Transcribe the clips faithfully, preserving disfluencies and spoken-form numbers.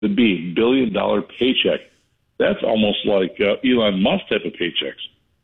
the B, billion dollar paycheck. That's almost like uh, Elon Musk type of paychecks.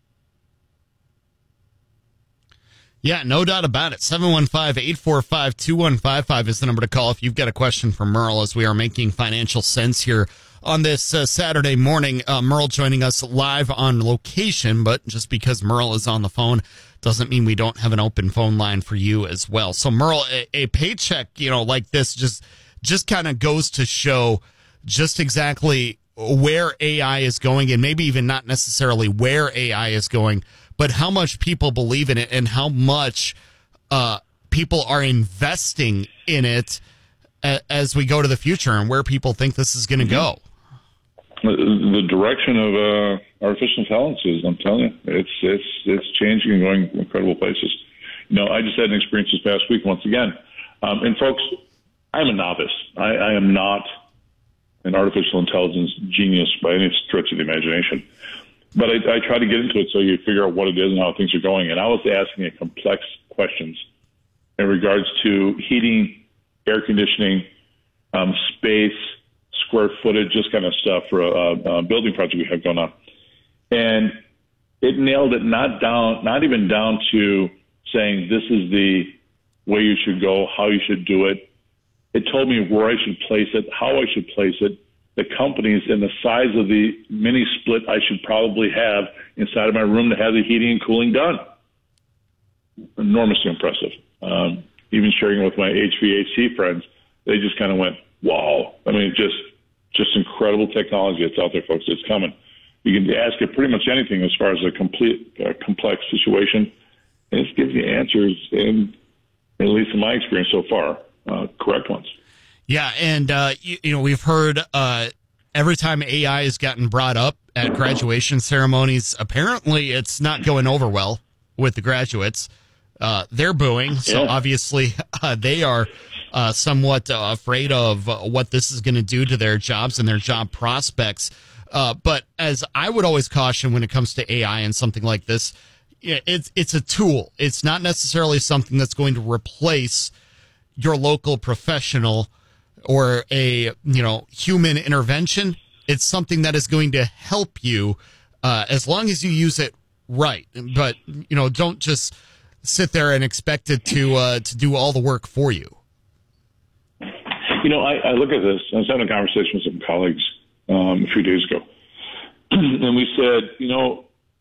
Yeah, no doubt about it. seven one five, eight four five, two one five five is the number to call if you've got a question for Merle, as we are making financial sense here on this uh, Saturday morning. Uh, Merle joining us live on location, but just because Merle is on the phone doesn't mean we don't have an open phone line for you as well. So, Merle, a, a paycheck, you know, like this just just kind of goes to show just exactly where A I is going, and maybe even not necessarily where A I is going, but how much people believe in it and how much uh, people are investing in it a, as we go to the future, and where people think this is going to go. The direction of uh, artificial intelligence is, I'm telling you, it's it's it's changing and going incredible places. You know, I just had an experience this past week once again. Um, and folks, I'm a novice. I, I am not an artificial intelligence genius by any stretch of the imagination. But I, I try to get into it so you figure out what it is and how things are going. And I was asking it complex questions in regards to heating, air conditioning, um, space, square footage, just kind of stuff for a, a building project we have going on. And it nailed it not down, not even down to saying this is the way you should go, how you should do it. It told me where I should place it, how I should place it, the companies, and the size of the mini split I should probably have inside of my room to have the heating and cooling done. Enormously impressive. Um, even sharing it with my H V A C friends, they just kind of went, wow. I mean, just just incredible technology that's out there, folks. It's coming. You can ask it pretty much anything as far as a complete uh, complex situation, and it gives you answers, and at least in my experience so far, uh, correct ones. Yeah, and, uh, you, you know, we've heard uh, every time A I has gotten brought up at graduation ceremonies, apparently it's not going over well with the graduates. Uh, they're booing, so yeah. obviously uh, they are uh, somewhat uh, afraid of uh, what this is going to do to their jobs and their job prospects. Uh, but as I would always caution when it comes to A I and something like this, it's it's a tool. It's not necessarily something that's going to replace your local professional or a, you know, human intervention. It's something that is going to help you uh, as long as you use it right. But, you know, don't just sit there and expect it to uh, to do all the work for you. You know, I, I look at this. I was having a conversation with some colleagues um, a few days ago, and we said, you know,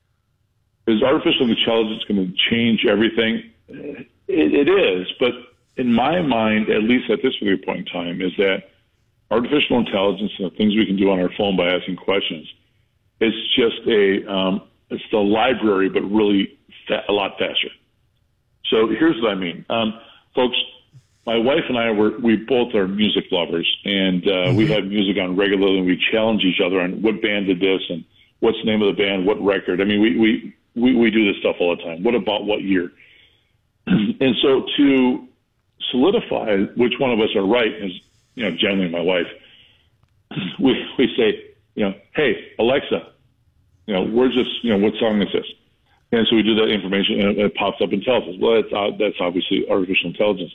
is artificial intelligence going to change everything? It, it is, but in my mind, at least at this particular point in time, is that artificial intelligence and the things we can do on our phone by asking questions, it's just a, um, it's the library, but really fa- a lot faster. So here's what I mean. Um, folks, my wife and I, were, we both are music lovers, and uh, mm-hmm. we have music on regularly, and we challenge each other on what band did this, and what's the name of the band, what record. I mean, we, we, we, we do this stuff all the time. What about what year? And so to solidify which one of us are right is, you know, generally my wife, we we say, you know, hey, Alexa, you know, where's this, you know, what song is this? And so we do that information, and it pops up and tells us, well, that's, uh, that's obviously artificial intelligence.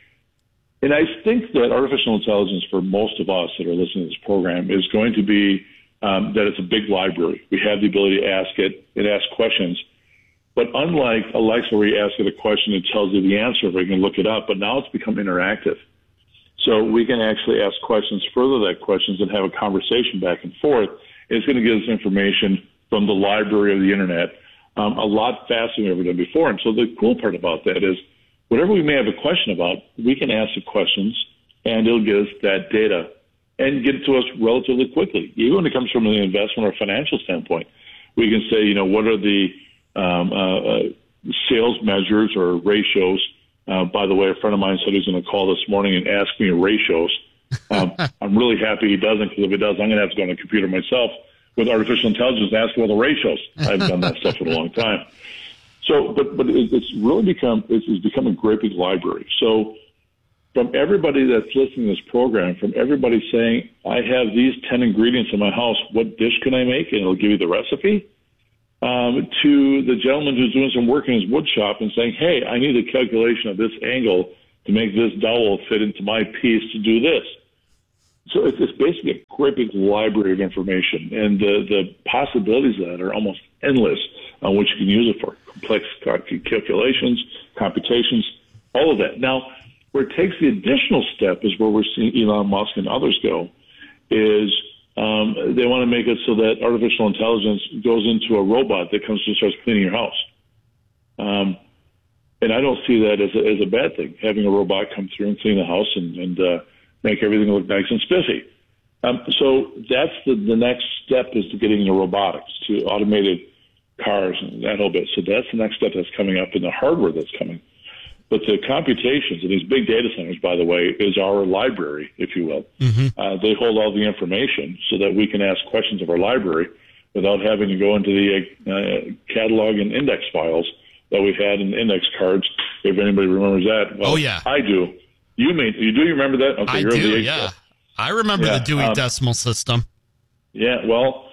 And I think that artificial intelligence for most of us that are listening to this program is going to be um, that it's a big library. We have the ability to ask it and ask questions. But unlike Alexa, where you ask it a question, it tells you the answer, if you can look it up, but now it's become interactive. So we can actually ask questions, further that questions, and have a conversation back and forth. It's going to give us information from the library of the Internet um, a lot faster than we've ever done before. And so the cool part about that is whatever we may have a question about, we can ask the questions, and it'll give us that data and get it to us relatively quickly. Even when it comes from an investment or financial standpoint, we can say, you know, what are the Um, uh, uh, sales measures or ratios. Uh, by the way, a friend of mine said he's going to call this morning and ask me ratios. Um, I'm really happy he doesn't, because if he does, I'm going to have to go on the computer myself with artificial intelligence and ask him all the ratios. I haven't done that stuff in a long time. So, but but it, it's really become it's, it's become a great big library. So, from everybody that's listening to this program, from everybody saying, I have these ten ingredients in my house, what dish can I make? And it'll give you the recipe. Um, to the gentleman who's doing some work in his wood shop and saying, hey, I need a calculation of this angle to make this dowel fit into my piece to do this. So it's, it's basically a great big library of information, and the, the possibilities of that are almost endless on what you can use it for. Complex calculations, computations, all of that. Now, where it takes the additional step is where we're seeing Elon Musk and others go, is um, they want to make it so that artificial intelligence goes into a robot that comes and starts cleaning your house. Um, and I don't see that as a, as a bad thing, having a robot come through and clean the house and, and uh, make everything look nice and spiffy. Um, so that's the, the next step, is to getting into robotics, to automated cars and that whole bit. So that's the next step that's coming up in the hardware that's coming. But the computations and these big data centers, by the way, is our library, if you will. Mm-hmm. Uh, they hold all the information so that we can ask questions of our library without having to go into the uh, catalog and index files that we had in index cards, if anybody remembers that. Well, oh, yeah. I do. You may, you do you remember that? Okay, I you're do, the yeah. I remember yeah, the Dewey um, Decimal System. Yeah, well,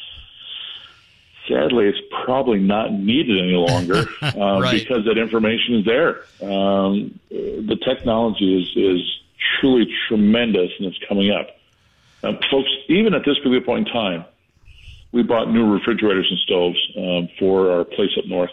sadly, it's probably not needed any longer uh, right. because that information is there. Um, the technology is, is truly tremendous, and it's coming up. Um, folks, even at this particular point in time, we bought new refrigerators and stoves um, for our place up north.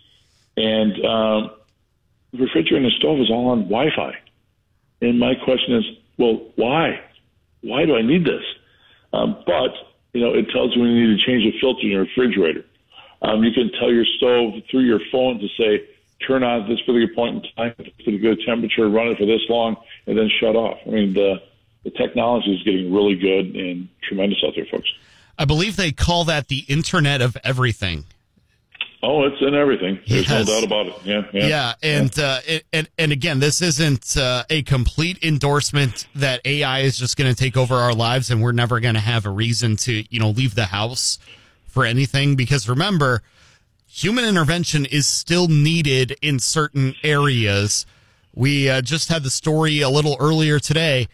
And um, the refrigerator and stove is all on Wi-Fi. And my question is, well, why? Why do I need this? Um, but, you know, it tells you when you need to change the filter in your refrigerator. Um, you can tell your stove through your phone to say, turn on at this particular point in time, at a good temperature, run it for this long, and then shut off. I mean, the, the technology is getting really good and tremendous out there, folks. I believe they call that the Internet of Everything. Oh, it's in everything. There's yes. no doubt about it. Yeah, yeah. Yeah, and yeah. Uh, it, and and again, this isn't uh, a complete endorsement that A I is just going to take over our lives, and we're never going to have a reason to, you know, leave the house for anything. Because remember, human intervention is still needed in certain areas. We uh, just had the story a little earlier today.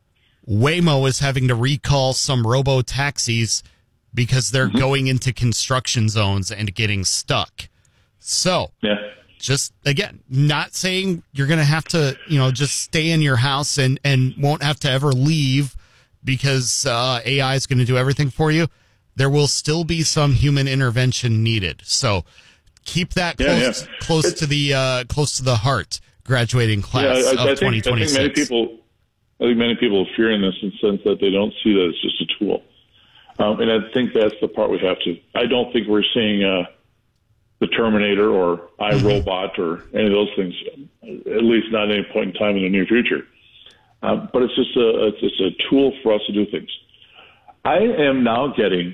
Waymo is having to recall some robo taxis because they're mm-hmm. going into construction zones and getting stuck. So, yeah. just, again, not saying you're going to have to, you know, just stay in your house and, and won't have to ever leave because uh, A I is going to do everything for you. There will still be some human intervention needed. So keep that close, yeah, yeah. close it's, to the uh, close to the heart, graduating class yeah, I, I of think, twenty twenty-six. I think many people, I think many people are fearing this in the sense that they don't see that it's just a tool. Um, and I think that's the part we have to. I don't think we're seeing uh, the Terminator or iRobot or any of those things, at least not at any point in time in the near future. Uh, but it's just a it's just a tool for us to do things. I am now getting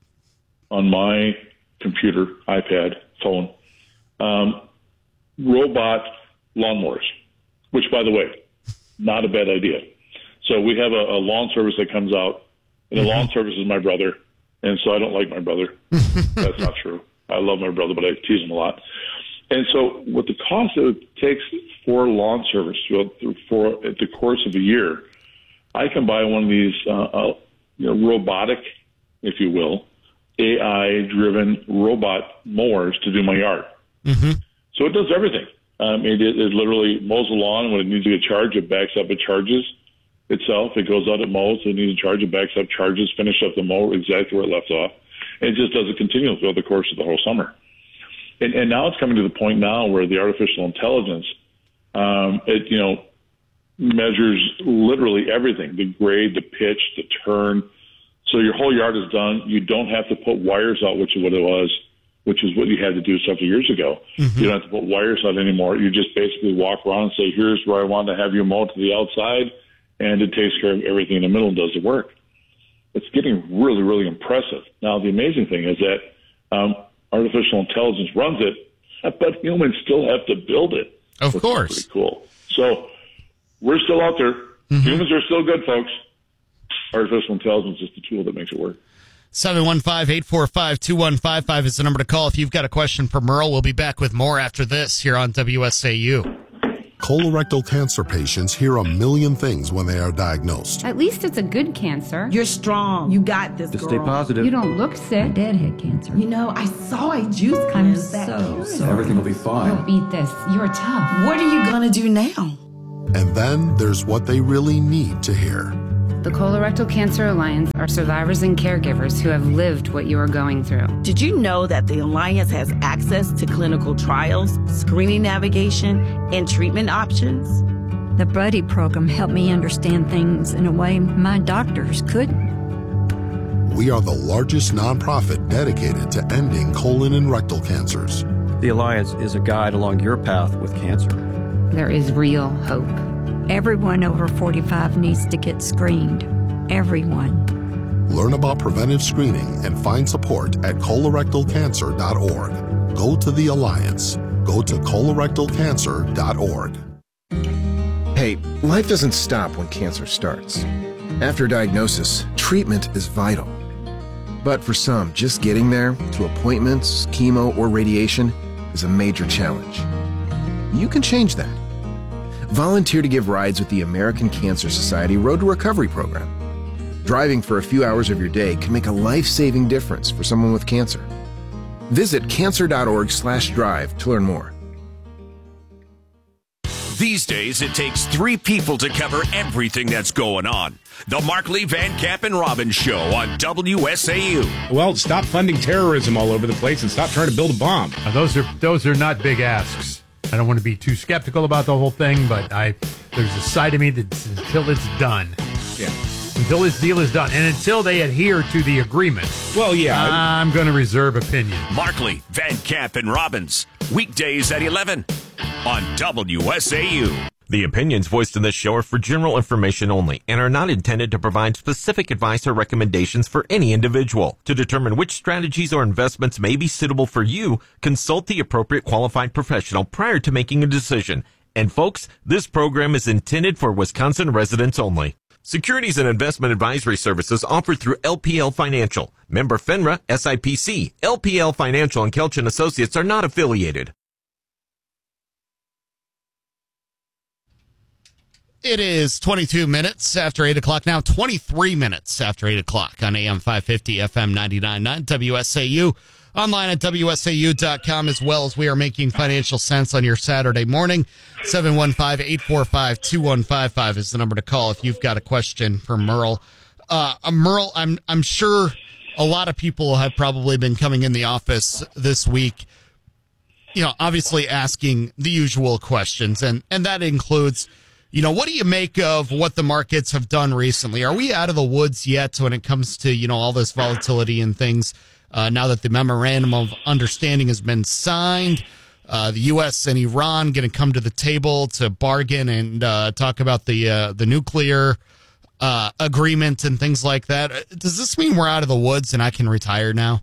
on my computer, iPad, phone, um, robot lawnmowers, which, by the way, not a bad idea. So we have a, a lawn service that comes out. And the lawn service is my brother, and so I don't like my brother. That's not true. I love my brother, but I tease him a lot. And so what the cost it takes for lawn service for the course of a year, I can buy one of these uh, uh, you know, robotic, if you will, A I-driven robot mowers to do my yard. Mm-hmm. So it does everything. Um, it, it literally mows the lawn. When it needs to get charged, it backs up, it charges itself. It goes out, it mows, it needs to charge, it backs up, charges, finish up the mower exactly where it left off. And it just does it continually throughout the course of the whole summer. And, and now it's coming to the point now where the artificial intelligence, um, it, you know, measures literally everything, the grade, the pitch, the turn. So your whole yard is done. You don't have to put wires out, which is what it was, which is what you had to do several years ago. Mm-hmm. You don't have to put wires out anymore. You just basically walk around and say, here's where I want to have you mow to the outside, and it takes care of everything in the middle and does the work. It's getting really, really impressive. Now, the amazing thing is that um, artificial intelligence runs it, but humans still have to build it. Of course. Pretty cool. So we're still out there. Mm-hmm. Humans are still good, folks. Artificial intelligence is the tool that makes it work. seven one five, eight four five, two one five five is the number to call if you've got a question for Merle. We'll be back with more after this here on W S A U. Colorectal cancer patients hear a million things when they are diagnosed. At least it's a good cancer. You're strong. You got this, Just girl. stay positive. You don't look sick. My dad had cancer. You know, I saw a juice I'm cleanse that so sorry. Everything will be fine. Don't beat this. You're tough. What are you gonna do now? And then there's what they really need to hear. The Colorectal Cancer Alliance are survivors and caregivers who have lived what you are going through. Did you know that the Alliance has access to clinical trials, screening navigation, and treatment options? The Buddy program helped me understand things in a way my doctors couldn't. We are the largest nonprofit dedicated to ending colon and rectal cancers. The Alliance is a guide along your path with cancer. There is real hope. Everyone over forty-five needs to get screened. Everyone. Learn about preventive screening and find support at colorectal cancer dot org. Go to the Alliance. Go to colorectal cancer dot org. Hey, life doesn't stop when cancer starts. After diagnosis, treatment is vital. But for some, just getting there, to appointments, chemo, or radiation, is a major challenge. You can change that. Volunteer to give rides with the American Cancer Society Road to Recovery program. Driving for a few hours of your day can make a life-saving difference for someone with cancer. Visit cancer dot org slash drive to learn more. These days, it takes three people to cover everything that's going on. The Markley, Van Camp, and Robbins Show on W S A U. Well, stop funding terrorism all over the place and stop trying to build a bomb. Uh, those are those are not big asks. I don't want to be too skeptical about the whole thing, but I there's a side of me that's until it's done. Yeah. Until this deal is done, and until they adhere to the agreement. Well, yeah. I'm going to reserve opinion. Markley, Van Camp, and Robbins. Weekdays at eleven on W S A U. The opinions voiced in this show are for general information only and are not intended to provide specific advice or recommendations for any individual. To determine which strategies or investments may be suitable for you, consult the appropriate qualified professional prior to making a decision. And folks, this program is intended for Wisconsin residents only. Securities and investment advisory services offered through L P L Financial. Member FINRA, S I P C. L P L Financial and Kelch and Associates are not affiliated. It is twenty-two minutes after eight o'clock now, twenty-three minutes after eight o'clock on A M five fifty, F M ninety-nine point nine, W S A U, online at W S A U dot com, as well as we are making financial sense on your Saturday morning. seven one five, eight four five, two one five five is the number to call if you've got a question for Merle. Uh, Merle, I'm, I'm sure a lot of people have probably been coming in the office this week, you know, obviously asking the usual questions, and, and that includes, you know, what do you make of what the markets have done recently? Are we out of the woods yet when it comes to, you know, all this volatility and things uh, now that the memorandum of understanding has been signed? Uh, the U S and Iran going to come to the table to bargain and uh, talk about the uh, the nuclear uh, agreement and things like that. Does this mean we're out of the woods and I can retire now?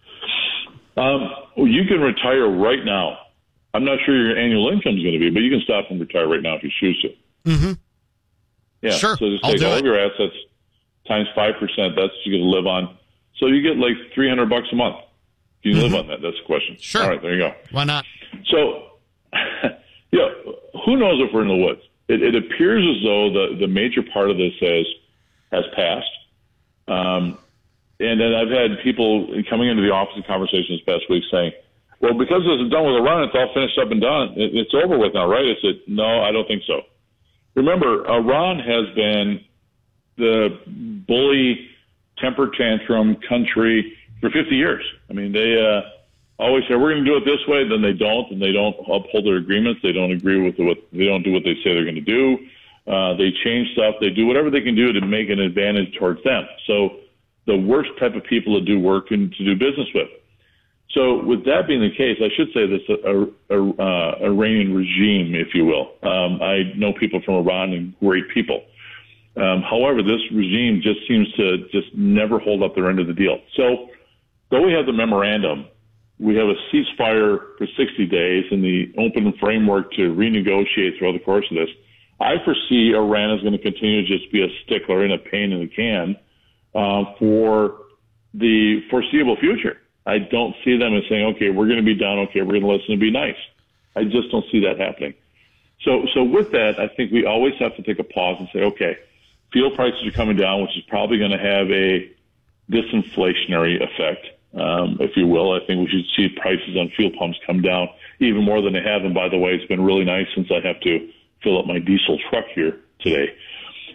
Um, well, you can retire right now. I'm not sure your annual income is going to be, but you can stop and retire right now if you choose to. Mm-hmm. Yeah, sure. So just I'll take do all it. of your assets times five percent. That's what you're going to live on. So you get like three hundred bucks a month. Can you Mm-hmm. live on that? That's the question. Sure. All right, there you go. Why not? So, yeah, who knows if we're in the woods? It, it appears as though the, the major part of this has has passed. Um, and then I've had people coming into the office in conversations this past week saying, well, because this is done with Iran, it's all finished up and done. It, it's over with now, right? I said, no, I don't think so. Remember, Iran has been the bully, temper tantrum country for fifty years. I mean, they uh, always say, we're going to do it this way, then they don't, and they don't uphold their agreements. They don't agree with what, they don't do what they say they're going to do. Uh, they change stuff. They do whatever they can do to make an advantage towards them. So the worst type of people to do work and to do business with. So with that being the case, I should say this, a, a, uh, Iranian regime, if you will. Um, I know people from Iran and great people. Um, however, this regime just seems to just never hold up their end of the deal. So though we have the memorandum, we have a ceasefire for sixty days and the open framework to renegotiate throughout the course of this. I foresee Iran is going to continue to just be a stickler and a pain in the can uh, for the foreseeable future. I don't see them as saying, okay, we're going to be done. Okay, we're going to listen and be nice. I just don't see that happening. So, so with that, I think we always have to take a pause and say, okay, fuel prices are coming down, which is probably going to have a disinflationary effect, um, if you will. I think we should see prices on fuel pumps come down even more than they have. And by the way, it's been really nice since I have to fill up my diesel truck here today.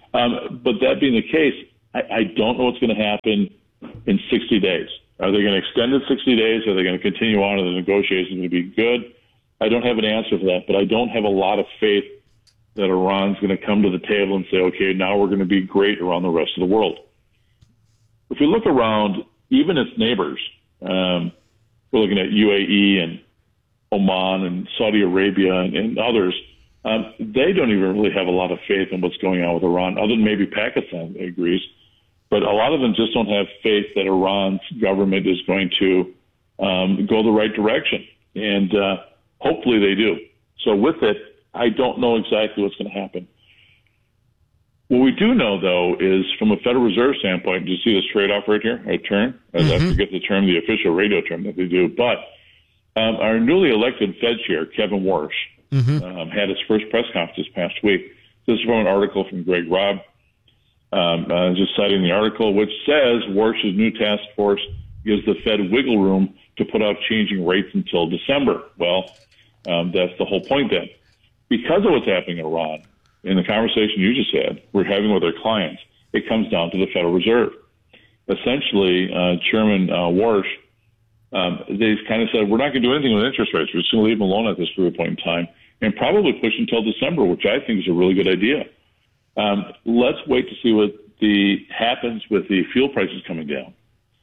Um, but that being the case, I, I don't know what's going to happen in sixty days. Are they going to extend it sixty days? Are they going to continue on? Are the negotiations going to be good? I don't have an answer for that, but I don't have a lot of faith that Iran's going to come to the table and say, okay, now we're going to be great around the rest of the world. If we look around, even its neighbors, um, we're looking at U A E and Oman and Saudi Arabia and, and others, um, they don't even really have a lot of faith in what's going on with Iran, other than maybe Pakistan agrees. But a lot of them just don't have faith that Iran's government is going to um, go the right direction. And uh, hopefully they do. So with it, I don't know exactly what's going to happen. What we do know, though, is from a Federal Reserve standpoint, do you see this trade-off right here, a turn? Mm-hmm. I forget the term, the official radio term that they do. But um, our newly elected Fed chair, Kevin Warsh, mm-hmm. um, had his first press conference this past week. This is from an article from Greg Robb, um, uh, just citing the article, which says Warsh's new task force gives the Fed wiggle room to put out changing rates until December. Well, um, that's the whole point then. Because of what's happening in Iran, in the conversation you just had, we're having with our clients, it comes down to the Federal Reserve. Essentially, uh, Chairman uh, Warsh, um, they kind of said, we're not going to do anything with interest rates. We're just going to leave them alone at this point in time and probably push until December, which I think is a really good idea. Um, let's wait to see what the happens with the fuel prices coming down,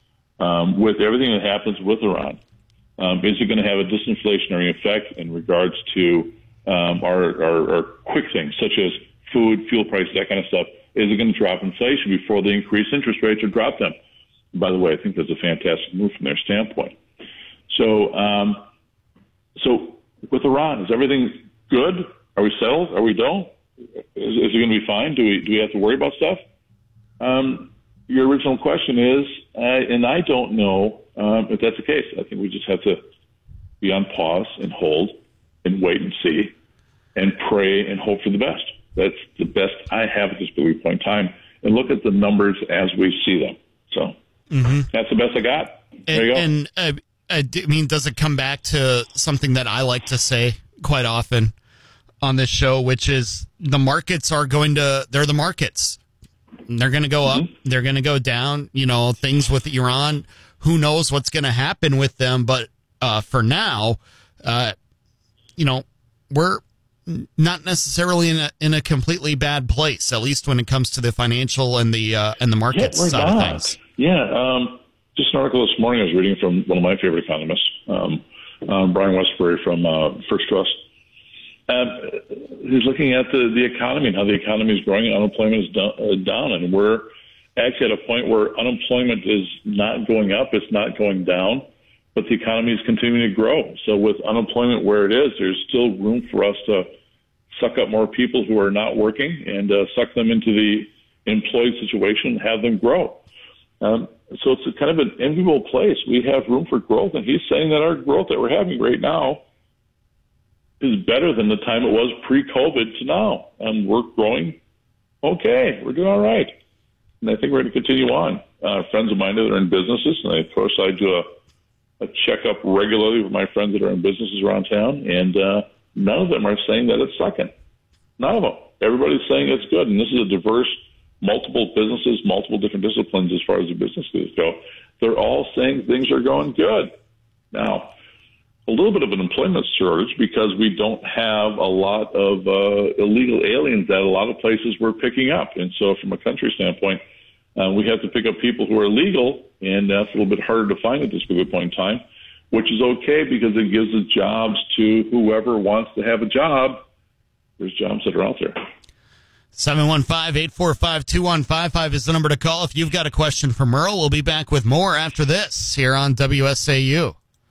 um, with everything that happens with Iran. Um, is it going to have a disinflationary effect in regards to Um, our, our, our quick things, such as food, fuel prices, that kind of stuff? Is it going to drop inflation before they increase interest rates or drop them? And by the way, I think that's a fantastic move from their standpoint. So, um, so with Iran, is everything good? Are we settled? Are we don't? Is, is it going to be fine? Do we do we have to worry about stuff? Um, your original question is, uh, and I don't know um, if that's the case. I think we just have to be on pause and hold and wait and see and pray and hope for the best. That's the best I have at this point in time. And look at the numbers as we see them. So mm-hmm. that's the best I got. There and, you go. And uh, I mean, does it come back to something that I like to say quite often on this show, which is the markets are going to, they're the markets. They're going to go mm-hmm. up. They're going to go down. You know, things with Iran, who knows what's going to happen with them. But uh, for now, uh, you know, we're not necessarily in a in a completely bad place, at least when it comes to the financial and the uh, and the market yeah, side not. of things. Yeah, um, just an article this morning I was reading from one of my favorite economists, um, um, Brian Westbury from uh, First Trust. Um, he's looking at the, the economy and how the economy is growing and unemployment is down, uh, down, and we're actually at a point where unemployment is not going up, it's not going down, but the economy is continuing to grow. So with unemployment where it is, there's still room for us to suck up more people who are not working and uh, suck them into the employed situation and have them grow. Um, so it's a kind of an enviable place. We have room for growth, and he's saying that our growth that we're having right now is better than the time it was pre-COVID to now. And we're growing okay. We're doing all right. And I think we're going to continue on. Uh, friends of mine that are in businesses, and of course I do a a checkup regularly with my friends that are in businesses around town, and uh, none of them are saying that it's sucking. None of them. Everybody's saying it's good, and this is a diverse, multiple businesses, multiple different disciplines as far as the businesses go. They're all saying things are going good. Now, a little bit of an employment shortage because we don't have a lot of uh, illegal aliens that a lot of places we're picking up, and so from a country standpoint, Uh, we have to pick up people who are legal, and that's a little bit harder to find at this particular point in time, which is okay because it gives the jobs to whoever wants to have a job. There's jobs that are out there. seven one five, eight four five, two one five five is the number to call if you've got a question for Merle. We'll be back with more after this here on W S A U.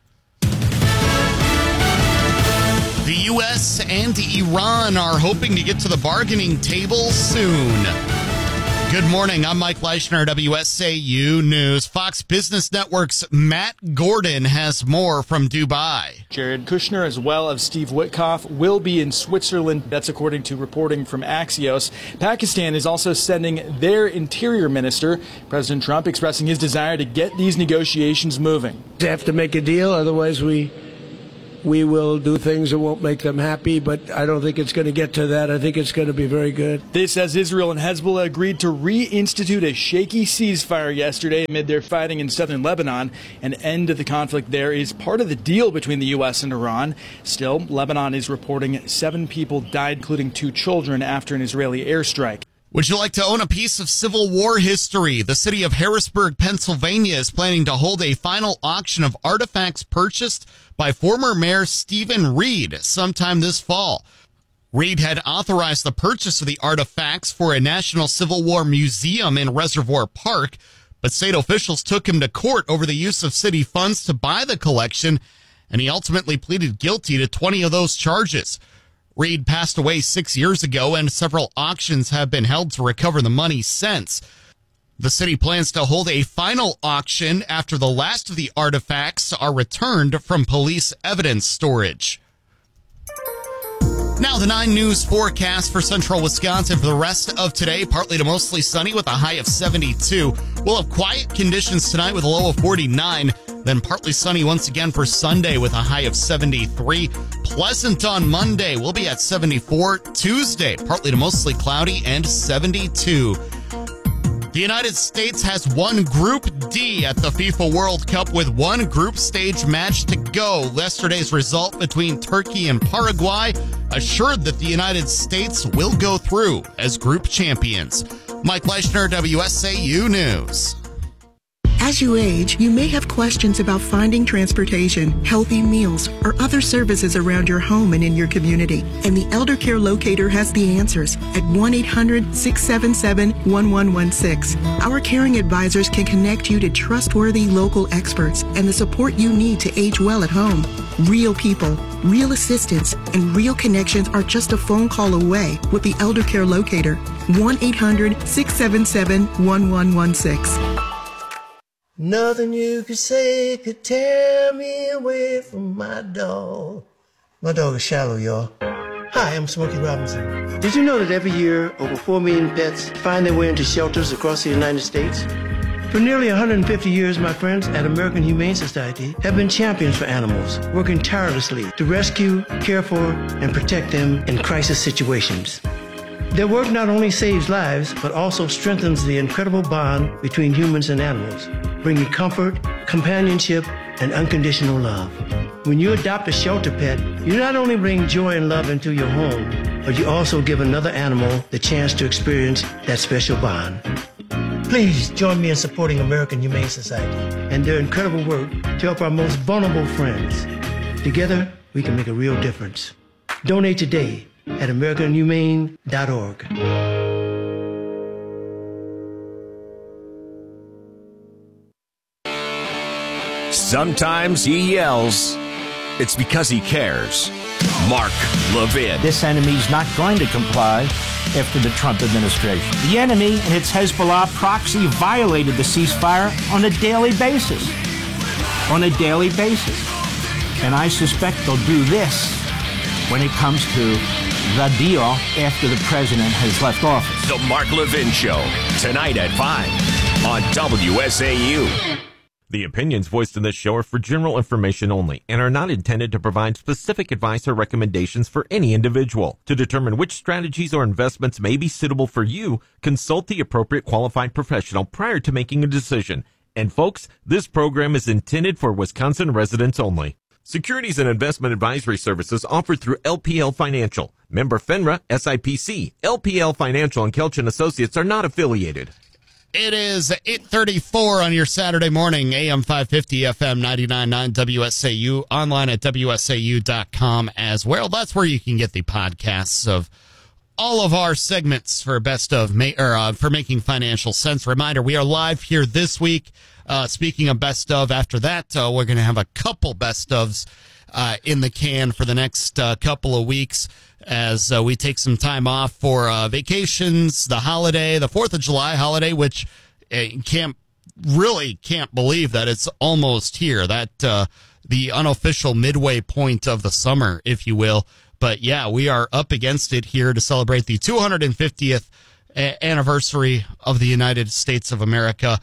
The U S and Iran are hoping to get to the bargaining table soon. Good morning. I'm Mike Leischner, W S A U News. Fox Business Network's Matt Gordon has more from Dubai. Jared Kushner, as well as Steve Witkoff, will be in Switzerland. That's according to reporting from Axios. Pakistan is also sending their interior minister. President Trump expressing his desire to get these negotiations moving. We have to make a deal, otherwise we we will do things that won't make them happy, but I don't think it's going to get to that. I think it's going to be very good. This as Israel and Hezbollah agreed to reinstitute a shaky ceasefire yesterday amid their fighting in southern Lebanon. An end to the conflict there is part of the deal between the U S and Iran. Still, Lebanon is reporting seven people died, including two children, after an Israeli airstrike. Would you like to own a piece of Civil War history? The city of Harrisburg, Pennsylvania is planning to hold a final auction of artifacts purchased by former Mayor Stephen Reed sometime this fall. Reed had authorized the purchase of the artifacts for a National Civil War Museum in Reservoir Park, but state officials took him to court over the use of city funds to buy the collection, and he ultimately pleaded guilty to twenty of those charges. Reed passed away six years ago, and several auctions have been held to recover the money since. The city plans to hold a final auction after the last of the artifacts are returned from police evidence storage. Now the nine News forecast for central Wisconsin for the rest of today. Partly to mostly sunny with a high of seventy-two. We'll have quiet conditions tonight with a low of forty-nine. Then partly sunny once again for Sunday with a high of seventy-three. Pleasant on Monday. We'll be at seventy-four. Tuesday, partly to mostly cloudy and seventy-two. The United States has won Group D at the FIFA World Cup with one group stage match to go. Yesterday's result between Turkey and Paraguay assured that the United States will go through as group champions. Mike Leishner, W S A U News. As you age, you may have questions about finding transportation, healthy meals, or other services around your home and in your community. And the Elder Care Locator has the answers at one eight hundred, six seven seven, one one one six. Our caring advisors can connect you to trustworthy local experts and the support you need to age well at home. Real people, real assistance, and real connections are just a phone call away with the Elder Care Locator. one eight hundred, six seven seven, one one one six. Nothing you could say could tear me away from my dog. My dog is Shallow, y'all. Hi, I'm Smokey Robinson. Did you know that every year over four million pets find their way into shelters across the United States? For nearly one hundred fifty years, my friends at American Humane Society have been champions for animals, working tirelessly to rescue, care for, and protect them in crisis situations. Their work not only saves lives, but also strengthens the incredible bond between humans and animals, bringing comfort, companionship, and unconditional love. When you adopt a shelter pet, you not only bring joy and love into your home, but you also give another animal the chance to experience that special bond. Please join me in supporting American Humane Society and their incredible work to help our most vulnerable friends. Together, we can make a real difference. Donate today at american humane dot org. Sometimes he yells. It's because he cares. Mark Levin. This enemy's not going to comply after the Trump administration. The enemy and its Hezbollah proxy violated the ceasefire on a daily basis. On a daily basis. And I suspect they'll do this when it comes to the deal after the president has left office. The Mark Levin Show, tonight at five on W S A U. The opinions voiced in this show are for general information only and are not intended to provide specific advice or recommendations for any individual. To determine which strategies or investments may be suitable for you, consult the appropriate qualified professional prior to making a decision. And folks, this program is intended for Wisconsin residents only. Securities and investment advisory services offered through L P L Financial. Member FINRA, S I P C. L P L Financial and Kelchin Associates are not affiliated. It is eight thirty-four on your Saturday morning, A M five fifty, F M ninety-nine point nine W S A U, online at W S A U dot com as well. That's where you can get the podcasts of all of our segments for best of ma- or uh, for making financial sense. Reminder, we are live here this week. Uh, speaking of best of, after that, uh, we're going to have a couple best ofs uh, in the can for the next uh, couple of weeks as uh, we take some time off for uh, vacations, the holiday, the fourth of July holiday, which uh, can't really can't believe that it's almost here. That uh, the unofficial midway point of the summer, if you will. But yeah, we are up against it here to celebrate the two hundred fiftieth a- anniversary of the United States of America.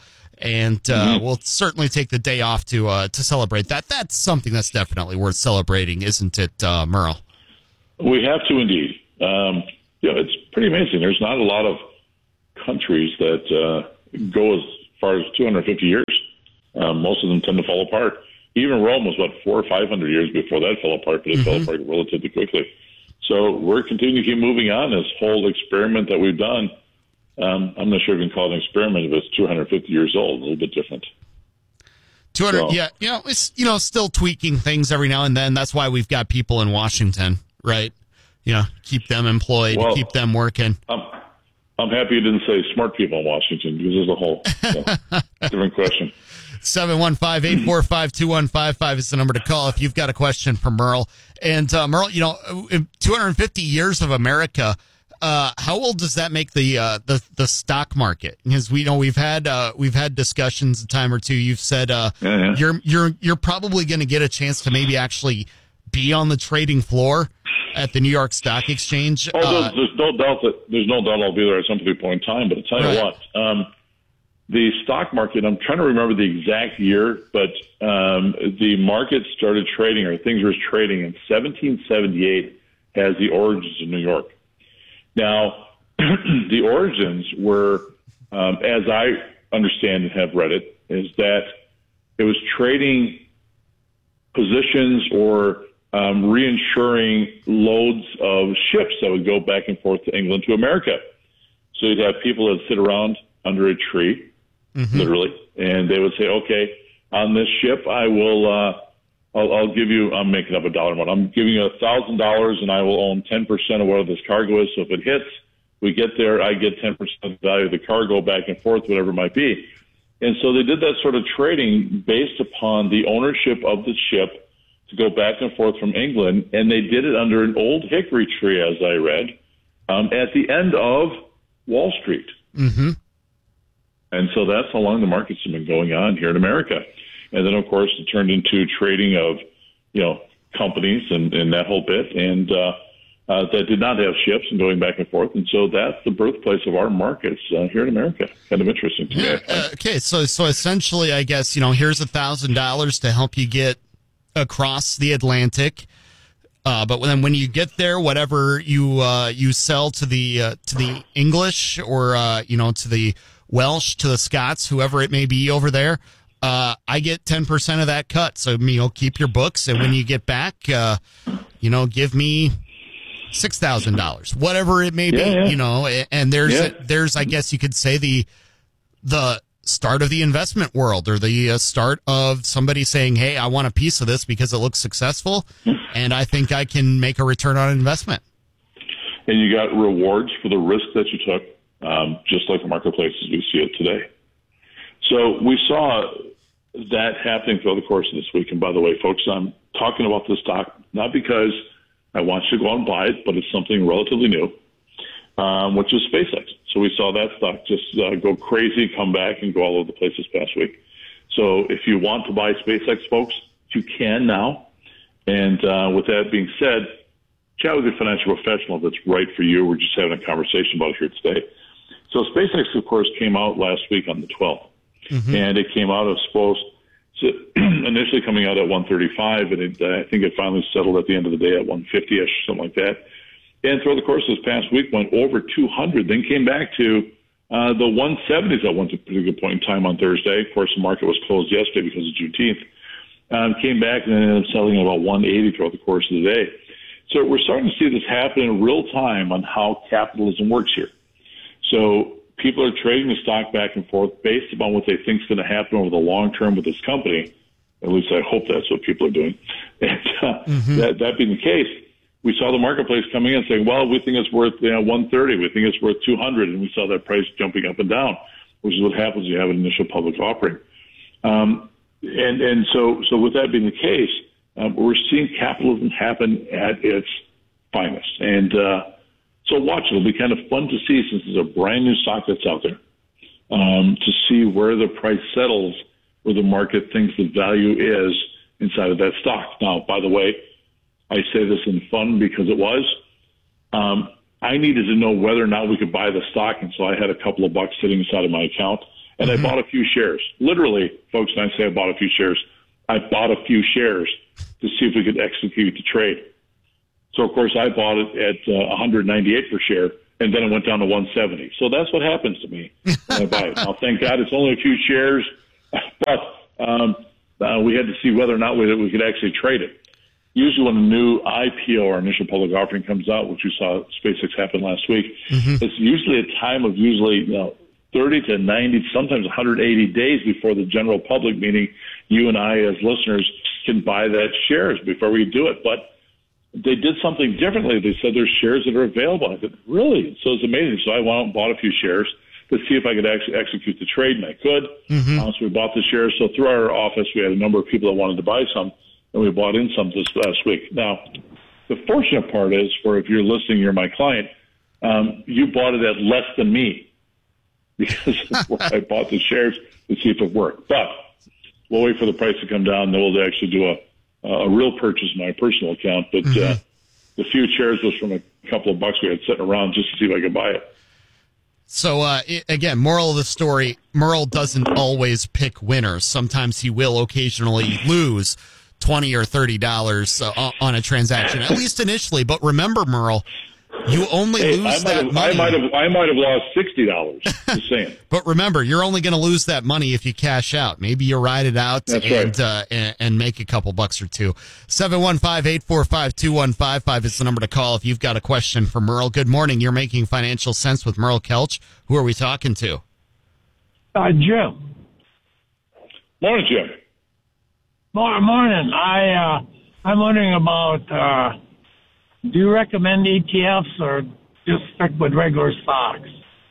And uh, mm-hmm. we'll certainly take the day off to uh, to celebrate that. That's something that's definitely worth celebrating, isn't it, uh, Merle? We have to indeed. Um, you know, it's pretty amazing. There's not a lot of countries that uh, go as far as two hundred fifty years. Um, most of them tend to fall apart. Even Rome was, what, four or five hundred years before that fell apart, but it mm-hmm. fell apart relatively quickly. So we're continuing to keep moving on. This whole experiment that we've done, um, I'm not sure if you can call it an experiment if it's two hundred fifty years old, a little bit different. two hundred, so, yeah, you know, it's, you know, still tweaking things every now and then. That's why we've got people in Washington, right? You know, keep them employed, well, keep them working. I'm, I'm happy you didn't say smart people in Washington, because there's a whole so, different question. seven one five, eight four five, two one five five is the number to call if you've got a question for Merle. And uh, Merle, you know, two hundred fifty years of America, uh, how old does that make the uh, the the stock market? Because we know we've had uh, we've had discussions a time or two. You've said uh, yeah, yeah. you're you're you're probably going to get a chance to maybe actually be on the trading floor at the New York Stock Exchange. Oh, there's, uh, there's no doubt that there's no doubt I'll be there at some point in time. But I'll tell you right. what, um, the stock market. I'm trying to remember the exact year, but um, the market started trading, or things were trading in seventeen seventy-eight as the origins of New York. Now, the origins were, um, as I understand and have read it, is that it was trading positions or um, reinsuring loads of ships that would go back and forth to England to America. So you'd have people that sit around under a tree, mm-hmm. literally, and they would say, okay, on this ship, I will, uh, I'll, I'll give you, I'm making up a dollar amount. I'm giving you a thousand dollars and I will own ten percent of whatever this cargo is. So if it hits, we get there, I get ten percent of the value of the cargo back and forth, whatever it might be. And so they did that sort of trading based upon the ownership of the ship to go back and forth from England. And they did it under an old hickory tree, as I read, um, at the end of Wall Street. Mm-hmm. And so that's how long the markets have been going on here in America. And then, of course, it turned into trading of, you know, companies and, and that whole bit, and uh, uh, that did not have ships and going back and forth. And so that's the birthplace of our markets uh, here in America. Kind of interesting to yeah, me. Uh, okay, so so essentially, I guess, you know, here's a thousand dollars to help you get across the Atlantic. Uh, but then when you get there, whatever you uh, you sell to the uh, to the English or uh, you know to the Welsh, to the Scots, whoever it may be over there, uh, I get ten percent of that cut. So, you know, keep your books, and when you get back, uh, you know, give me six thousand dollars, whatever it may be. Yeah, yeah. You know, and there's Yeah. there's I guess you could say the the start of the investment world, or the uh, start of somebody saying, hey, I want a piece of this because it looks successful and I think I can make a return on investment. And you got rewards for the risk that you took, um, just like the marketplace as we see it today. So we saw that happening throughout the course of this week. And by the way, folks, I'm talking about this stock not because I want you to go out and buy it, but it's something relatively new, um, which is SpaceX. So we saw that stock just uh, go crazy, come back, and go all over the place this past week. So if you want to buy SpaceX, folks, you can now. And uh, with that being said, chat with your financial professional that's right for you. We're just having a conversation about it here today. So SpaceX, of course, came out last week on the twelfth. Mm-hmm. And it came out of supposed to initially coming out at one thirty-five, and it, uh, I think it finally settled at the end of the day at one fifty-ish, something like that. And throughout the course of this past week, went over two hundred, then came back to uh, the one seventies at one particular point in time on Thursday. Of course, the market was closed yesterday because of Juneteenth. Um, came back and then ended up selling at about one eighty throughout the course of the day. So we're starting to see this happen in real time on how capitalism works here. So people are trading the stock back and forth based upon what they think is going to happen over the long term with this company. At least I hope that's what people are doing. And uh, mm-hmm. that, that being the case, we saw the marketplace coming in saying, well, we think it's worth you know, one thirty. We think it's worth two hundred. And we saw that price jumping up and down, which is what happens when you have an initial public offering. Um, and and so, so with that being the case, um, we're seeing capitalism happen at its finest. And uh, so watch it. It'll be kind of fun to see, since it's a brand new stock that's out there, um, to see where the price settles, where the market thinks the value is inside of that stock. Now, by the way, I say this in fun because it was. Um, I needed to know whether or not we could buy the stock, and so I had a couple of bucks sitting inside of my account. And mm-hmm. I bought a few shares. Literally, folks, when I say I bought a few shares, I bought a few shares to see if we could execute the trade. So, of course, I bought it at uh, one ninety-eight per share, and then it went down to one seventy. So that's what happens to me when I buy it. Now, thank God it's only a few shares, but um, uh, we had to see whether or not we, we could actually trade it. Usually when a new I P O or initial public offering comes out, which we saw SpaceX happen last week, mm-hmm. it's usually a time of usually you know, thirty to ninety, sometimes one hundred eighty days before the general public, meaning you and I as listeners, can buy that shares before we do it. But they did something differently. They said there's shares that are available. I said, really? So it's amazing. So I went out and bought a few shares to see if I could actually execute the trade, and I could. Mm-hmm. Uh, so we bought the shares. So through our office, we had a number of people that wanted to buy some, and we bought in some this last week. Now, the fortunate part is, for if you're listening, you're my client, um, you bought it at less than me because I bought the shares to see if it worked. But we'll wait for the price to come down, then we'll actually do a a real purchase in my personal account. But mm-hmm. uh, the few shares was from a couple of bucks we had sitting around just to see if I could buy it. So, uh, again, moral of the story, Merle doesn't always pick winners. Sometimes he will occasionally lose twenty or thirty dollars uh, on a transaction, at least initially. But remember, Merle, you only hey, lose I that have, money. I might have, I might have lost sixty dollars. Just saying. But remember, you're only going to lose that money if you cash out. Maybe you ride it out That's and, right. uh, and and make a couple bucks or two. seven one five, eight four five, two one five five is the number to call if you've got a question for Merle. Good morning. You're Making Financial Sense with Merle Kelch. Who are we talking to? Uh, Jim. Morning, Jim. Morning. Morning. I, uh, I'm wondering about, uh, do you recommend E T Fs or just stick with regular stocks?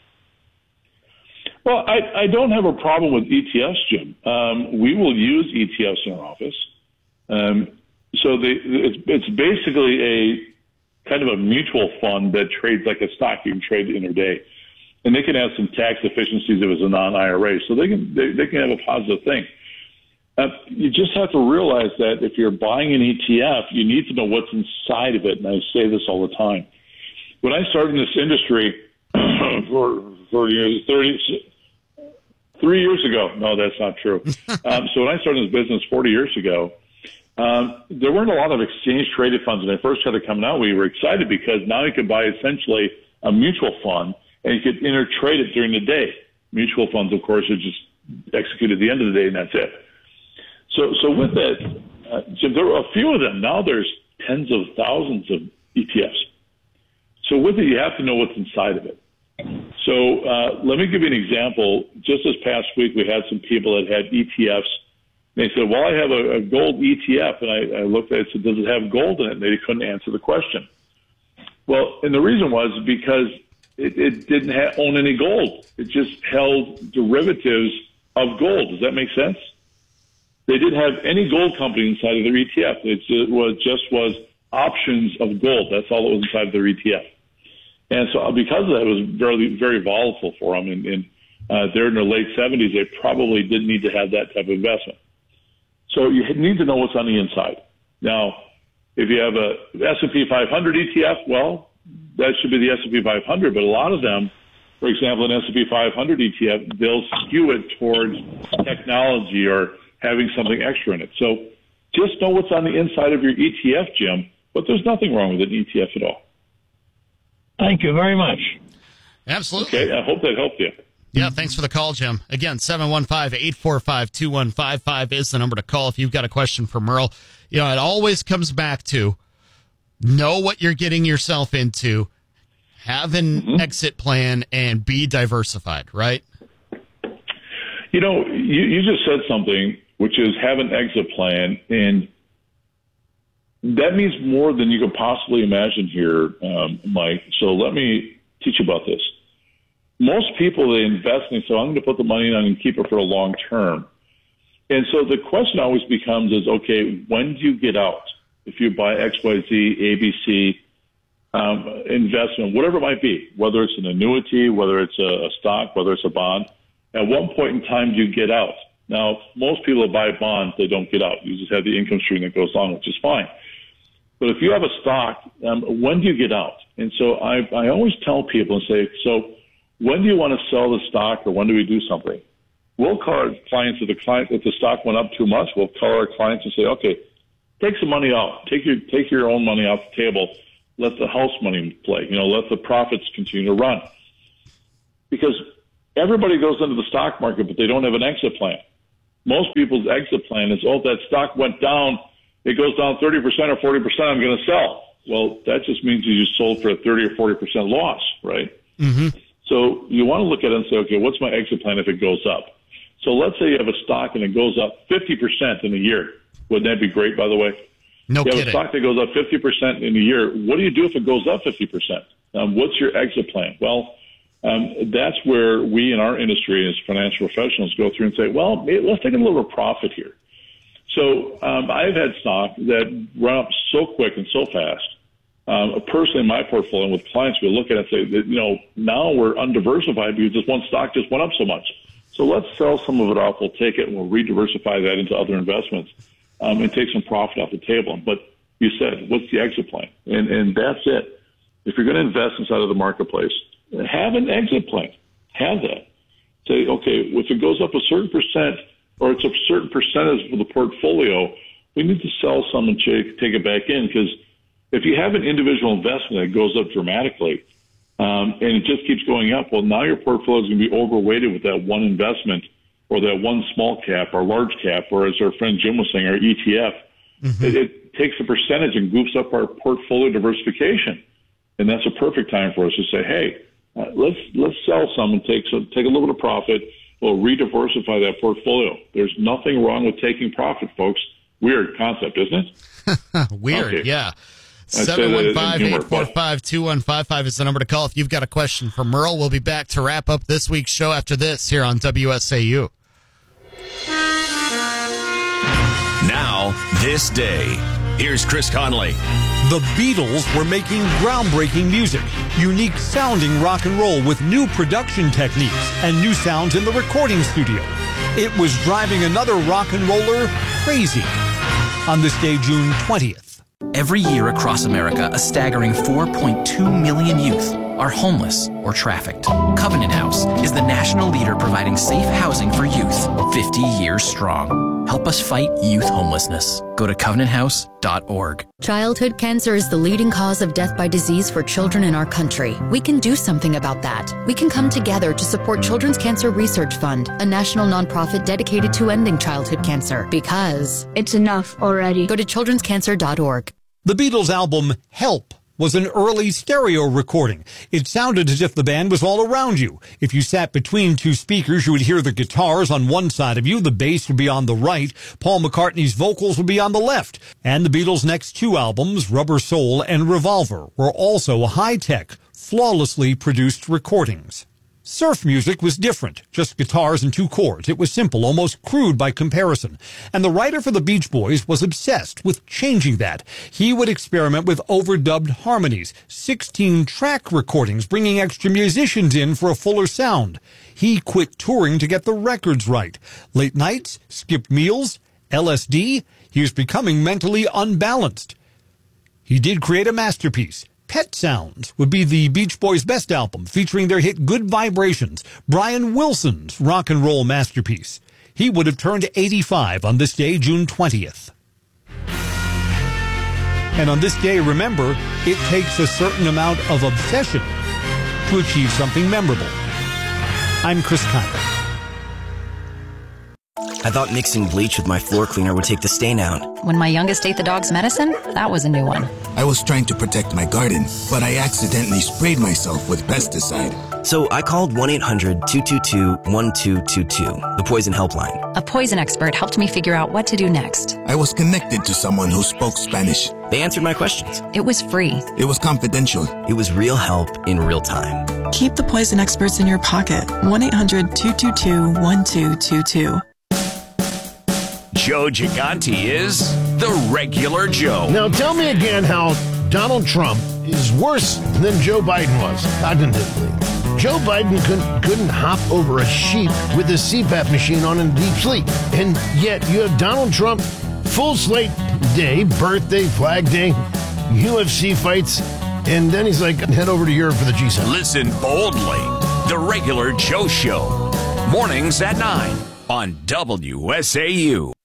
Well, I, I don't have a problem with E T Fs, Jim. Um, we will use E T Fs in our office. Um, so they, it's, it's basically a kind of a mutual fund that trades like a stock. You can trade intraday. And they can have some tax efficiencies if it's a non-I R A. So they can, they, they can have a positive thing. Uh, you just have to realize that if you're buying an E T F, you need to know what's inside of it. And I say this all the time. When I started in this industry for, for years, thirty, three years ago, no, that's not true. um, so when I started in this business forty years ago, um, there weren't a lot of exchange-traded funds. When I first started coming out, we were excited because now you could buy essentially a mutual fund and you could intertrade it during the day. Mutual funds, of course, are just executed at the end of the day, and that's it. So, so with that, uh, Jim, there were a few of them. Now there's tens of thousands of E T Fs. So with it, you have to know what's inside of it. So uh, let me give you an example. Just this past week, we had some people that had E T Fs. They said, well, I have a, a gold E T F. And I, I looked at it and said, does it have gold in it? And they couldn't answer the question. Well, and the reason was because it, it didn't ha- own any gold. It just held derivatives of gold. Does that make sense? They didn't have any gold company inside of their E T F. It just was, just was options of gold. That's all that was inside of their E T F. And so because of that, it was very, very volatile for them. And, and uh, they're in their late seventies. They probably didn't need to have that type of investment. So you need to know what's on the inside. Now, if you have a S and P five hundred E T F, well, that should be the S and P five hundred. But a lot of them, for example, an S and P five hundred E T F, they'll skew it towards technology or having something extra in it. So just know what's on the inside of your E T F, Jim, but there's nothing wrong with an E T F at all. Thank you very much. Absolutely. Okay, I hope that helped you. Yeah, thanks for the call, Jim. Again, seven one five, eight four five, two one five five is the number to call if you've got a question for Merle. You know, it always comes back to know what you're getting yourself into, have an mm-hmm. exit plan, and be diversified, right? You know, you, you just said something, which is have an exit plan, and that means more than you could possibly imagine here, um, Mike. So let me teach you about this. Most people, they invest and they say, I'm going to put the money in, I'm going to keep it for a long term. And so the question always becomes is, okay, when do you get out? If you buy X Y Z, A B C, um, investment, whatever it might be, whether it's an annuity, whether it's a, a stock, whether it's a bond, at one point in time do you get out? Now, most people that buy bonds, they don't get out. You just have the income stream that goes on, which is fine. But if you have a stock, um, when do you get out? And so I, I always tell people and say, so when do you want to sell the stock or when do we do something? we'll call our clients if the client if the stock went up too much. We'll call our clients and say, okay, take some money out, take your take your own money off the table. Let the house money play. You know, let the profits continue to run. Because everybody goes into the stock market, but they don't have an exit plan. Most people's exit plan is, oh, that stock went down, it goes down thirty percent or forty percent, I'm going to sell. Well, that just means you just sold for a thirty or forty percent loss, right? Mm-hmm. So you want to look at it and say, okay, what's my exit plan if it goes up? So let's say you have a stock and it goes up fifty percent in a year. Wouldn't that be great, by the way? No you have kidding. a stock that goes up fifty percent in a year. What do you do if it goes up fifty percent? Um, what's your exit plan? Well, um, that's where we in our industry as financial professionals go through and say, well, maybe let's take a little profit here. So um, I've had stock that run up so quick and so fast. Um, personally, in my portfolio with clients, we look at it and say, that, you know, now we're undiversified because this one stock just went up so much. So let's sell some of it off. We'll take it and we'll re-diversify that into other investments um, and take some profit off the table. But you said, what's the exit plan? And, and that's it. If you're going to invest inside of the marketplace, have an exit plan. Have that. Say, okay, if it goes up a certain percent or it's a certain percentage of the portfolio, we need to sell some and take, take it back in, because if you have an individual investment that goes up dramatically um, and it just keeps going up, well, now your portfolio is going to be overweighted with that one investment or that one small cap or large cap, or as our friend Jim was saying, our E T F. Mm-hmm. It, it takes a percentage and goofs up our portfolio diversification. And that's a perfect time for us to say, hey, uh, let's let's sell some and take some, take a little bit of profit. We'll re-diversify that portfolio. There's nothing wrong with taking profit, folks. Weird concept, isn't it? Weird, okay. yeah. seven one five, eight four five, two one five five is the number to call if you've got a question for Merle. We'll be back to wrap up this week's show after this here on W S A U. Now, this day. Here's Chris Conley. The Beatles were making groundbreaking music, unique sounding rock and roll with new production techniques and new sounds in the recording studio. It was driving another rock and roller crazy. On this day, June twentieth. Every year across America, a staggering four point two million youth are homeless or trafficked. Covenant House is the national leader providing safe housing for youth, fifty years strong. Help us fight youth homelessness. Go to covenant house dot org. Childhood cancer is the leading cause of death by disease for children in our country. We can do something about that. We can come together to support Children's Cancer Research Fund, a national nonprofit dedicated to ending childhood cancer, because it's enough already. Go to children's cancer dot org. The Beatles' album Help was an early stereo recording. It sounded as if the band was all around you. If you sat between two speakers, you would hear the guitars on one side of you, the bass would be on the right, Paul McCartney's vocals would be on the left. And the Beatles' next two albums, Rubber Soul and Revolver, were also high-tech, flawlessly produced recordings. Surf music was different, just guitars and two chords. It was simple, almost crude by comparison. And the writer for the Beach Boys was obsessed with changing that. He would experiment with overdubbed harmonies, sixteen-track recordings, bringing extra musicians in for a fuller sound. He quit touring to get the records right. Late nights, skipped meals, L S D. He was becoming mentally unbalanced. He did create a masterpiece. Pet Sounds would be the Beach Boys' best album, featuring their hit Good Vibrations, Brian Wilson's rock and roll masterpiece. He would have turned eighty-five on this day, June twentieth. And on this day, remember, it takes a certain amount of obsession to achieve something memorable. I'm Chris Conley. I thought mixing bleach with my floor cleaner would take the stain out. When my youngest ate the dog's medicine, that was a new one. I was trying to protect my garden, but I accidentally sprayed myself with pesticide. So I called one eight hundred, two two two, one two two two, the poison helpline. A poison expert helped me figure out what to do next. I was connected to someone who spoke Spanish. They answered my questions. It was free. It was confidential. It was real help in real time. Keep the poison experts in your pocket. one eight hundred, two two two, one two two two. Joe Gigante is the regular Joe. Now tell me again how Donald Trump is worse than Joe Biden was cognitively. Joe Biden couldn't, couldn't hop over a sheep with a C PAP machine on in deep sleep. And yet you have Donald Trump, full slate day, birthday, flag day, U F C fights, and then he's like, head over to Europe for the G seven. Listen boldly. The regular Joe Show. Mornings at nine on W S A U.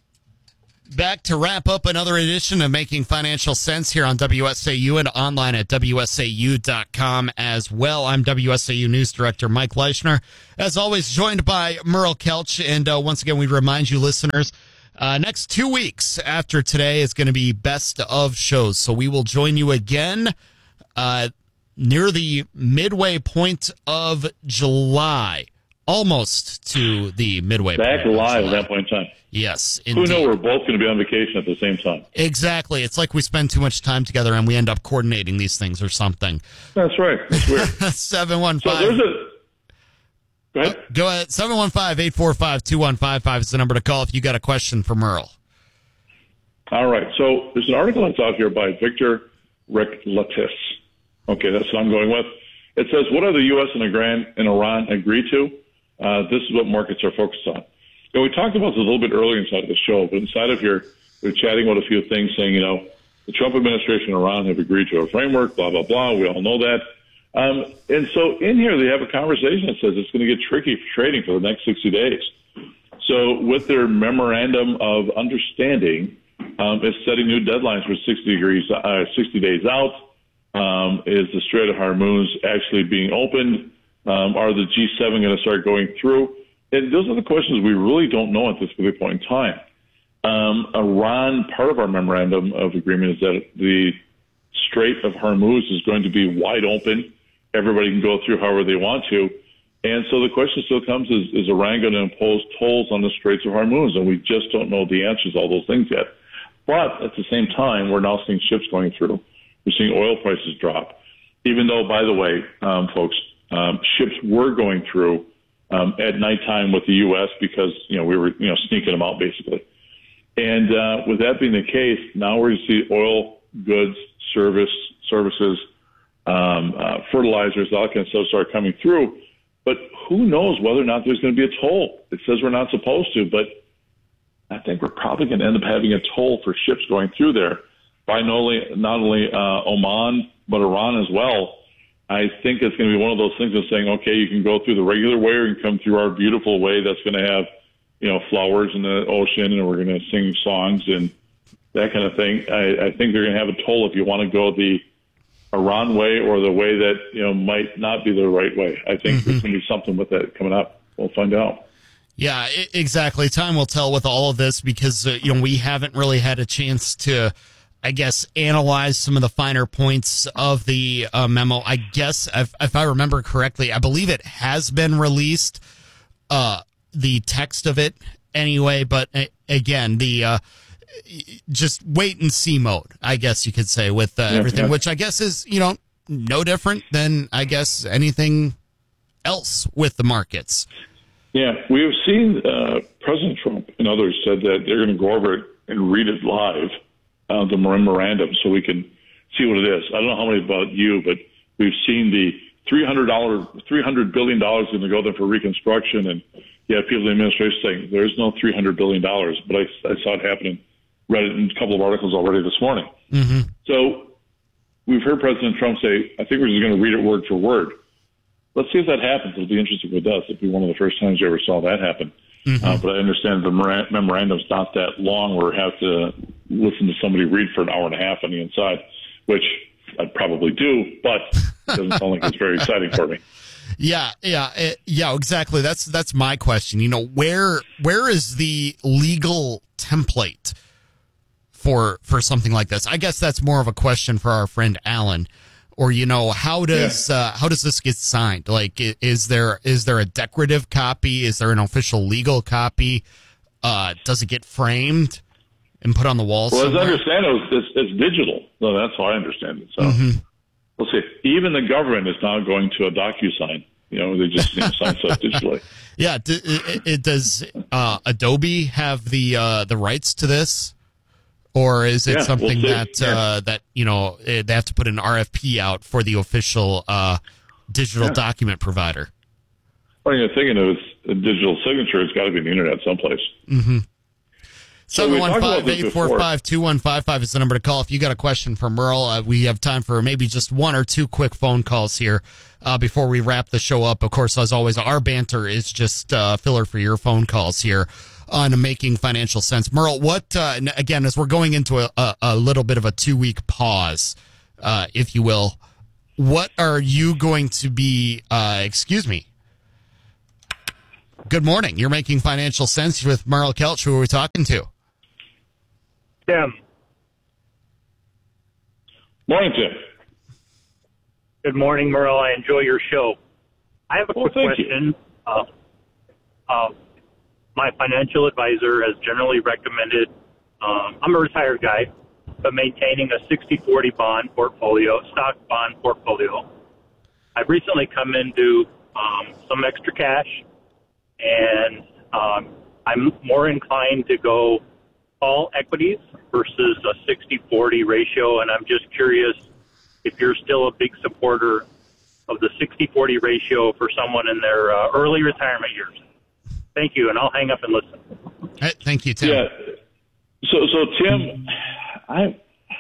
Back to wrap up another edition of Making Financial Sense here on W S A U and online at W S A U dot com as well. I'm W S A U News Director Mike Leischner. As always, joined by Merle Kelch. And uh, once again, we remind you, listeners, uh, next two weeks after today is going to be best of shows. So we will join you again uh, near the midway point of July. Almost to the midway Back point. live at that point in time. Yes, indeed. Who knows? We're both going to be on vacation at the same time. Exactly. It's like we spend too much time together and we end up coordinating these things or something. That's right. That's weird. seven one five. So there's a... Go ahead. Uh, go ahead. seven one five, eight four five, two one five five is the number to call if you got a question for Merle. All right. So there's an article that's out here by Victor Rekletis. Okay, that's what I'm going with. It says, what are the U S and Iran, and Iran agree to? Uh, this is what markets are focused on. And we talked about this a little bit earlier inside of the show, but inside of here, we're chatting about a few things saying, you know, the Trump administration and Iran have agreed to a framework, blah, blah, blah. We all know that. Um, and so in here, they have a conversation that says it's going to get tricky for trading for the next sixty days. So with their memorandum of understanding, um, is setting new deadlines for sixty degrees, uh, sixty days out. Um, is the Strait of Hormuz actually being opened? Um, are the G seven going to start going through? And those are the questions we really don't know at this particular point in time. Um, Iran, part of our memorandum of agreement is that the Strait of Hormuz is going to be wide open. Everybody can go through however they want to. And so the question still comes, is, is Iran going to impose tolls on the Straits of Hormuz? And we just don't know the answers to all those things yet. But at the same time, we're now seeing ships going through. We're seeing oil prices drop. Even though, by the way, um, folks, um, ships were going through um, at nighttime with the U S because, you know, we were, you know, sneaking them out basically. And uh, with that being the case, now we're going to see oil, goods, service, services, um, uh, fertilizers, all that kind of stuff start coming through. But who knows whether or not there's going to be a toll? It says we're not supposed to, but I think we're probably going to end up having a toll for ships going through there by not only, not only uh, Oman, but Iran as well. I think it's going to be one of those things of saying, okay, you can go through the regular way or you can come through our beautiful way that's going to have, you know, flowers in the ocean and we're going to sing songs and that kind of thing. I, I think they're going to have a toll if you want to go the Iran way or the way that, you know, might not be the right way. I think mm-hmm. there's going to be something with that coming up. We'll find out. Yeah, exactly. Time will tell with all of this because, uh, you know, we haven't really had a chance to, I guess, analyze some of the finer points of the uh, memo. I guess, if, if I remember correctly, I believe it has been released, uh, the text of it anyway. But uh, again, the uh, just wait and see mode, I guess you could say, with uh, yeah, everything, yeah. which I guess is, you know, no different than, I guess, anything else with the markets. Yeah, we have seen uh, President Trump and others said that they're going to go over it and read it live. Uh, the memorandum, so we can see what it is. I don't know how many about you, but we've seen the three hundred dollars, three hundred billion dollars going to go there for reconstruction, and you have people in the administration saying there's no three hundred billion dollars, but I, I saw it happening, read it in a couple of articles already this morning. Mm-hmm. So we've heard President Trump say, I think we're just going to read it word for word. Let's see if that happens. It'll be interesting if it does. It'll be one of the first times you ever saw that happen. Mm-hmm. Uh, but I understand the memorandum's not that long where we have to listen to somebody read for an hour and a half on the inside, which I'd probably do, but it doesn't sound like it's very exciting for me. Yeah, yeah, it, yeah, exactly. That's that's my question. You know, where where is the legal template for for something like this? I guess that's more of a question for our friend Alan. Or, you know, how does yeah. uh, how does this get signed? Like, is there is there a decorative copy? Is there an official legal copy? Uh, does it get framed and put on the wall Well, somewhere? as I understand it, it's, it's digital. No, that's how I understand it. So mm-hmm. we'll see. Even the government is now going to a DocuSign. You know, they just you know, sign stuff digitally. Yeah. Do, it, it, does uh, Adobe have the uh, the rights to this? Or is it yeah, something we'll that, yeah. uh, that you know, they have to put an R F P out for the official uh, digital yeah. document provider? Well, you're thinking of a digital signature. It's got to be on the internet someplace. Mm-hmm. seven one five, eight four five, two one five five is the number to call if you got a question for Merle. Uh, we have time for maybe just one or two quick phone calls here uh, before we wrap the show up. Of course, as always, our banter is just uh, filler for your phone calls here on Making Financial Sense. Merle, what, uh, again, as we're going into a, a, a little bit of a two-week pause, uh, if you will, what are you going to be, uh, excuse me, good morning. You're Making Financial Sense with Merle Kelch. Who are we talking to? Tim. Morning, Tim. Good morning, Merle. I enjoy your show. I have a well, quick question. Uh, uh, my financial advisor has generally recommended, um, I'm a retired guy, but maintaining a sixty forty bond portfolio, stock bond portfolio. I've recently come into um, some extra cash, and um, I'm more inclined to go all equities versus a sixty forty ratio, and I'm just curious if you're still a big supporter of the sixty forty ratio for someone in their uh, early retirement years. Thank you, and I'll hang up and listen. Hey, thank you, Tim. Yeah. So, so Tim, I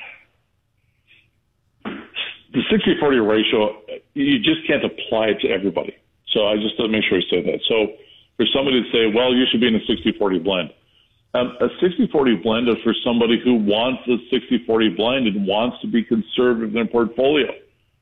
the sixty forty ratio, you just can't apply it to everybody. So I just want to make sure I say that. So for somebody to say, well, you should be in a sixty forty blend. Um, a sixty forty blend is for somebody who wants a sixty forty blend and wants to be conservative in their portfolio.